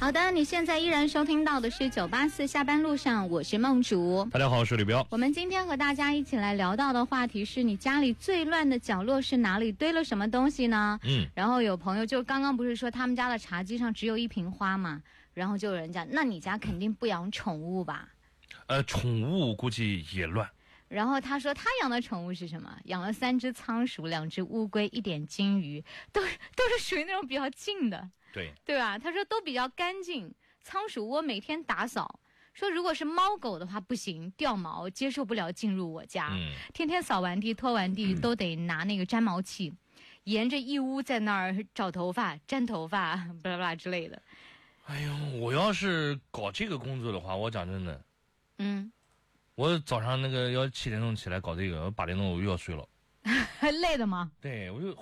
好的，你现在依然收听到的是984下班路上，我是梦竹。 大家好，我是李彪。 我们今天和大家一起来聊到的话题是你家里最乱的角落是哪里，堆了什么东西呢？然后有朋友就刚刚不是说他们家的茶几上只有一瓶花嘛，然后就有人讲，那你家肯定不养宠物吧？ 宠物估计也乱。 然后他说他养的宠物是什么？养了3只仓鼠、2只乌龟、1点金鱼，都是属于那种比较静的。对吧？他说都比较干净，仓鼠窝每天打扫。说如果是猫狗的话不行，掉毛，接受不了进入我家。天天扫完地、拖完地都得拿那个粘毛器，沿着一屋在那儿找头发、粘头发，巴拉巴拉之类的。 哎呦，我要是搞这个工作的话，我讲真的，我早上那个要7点钟起来搞这个，我8点钟我又要睡了。 累的吗？ 对，我就